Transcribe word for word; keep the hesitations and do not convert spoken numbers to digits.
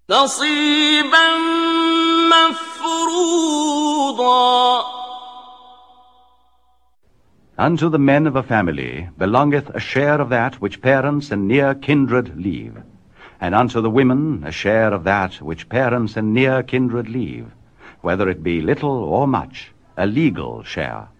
نصيبا مفروضا. Unto the men of a family belongeth a share of that which parents and near kindred leave, and unto the women a share of that which parents and near kindred leave, whether it be little or much, a legal share.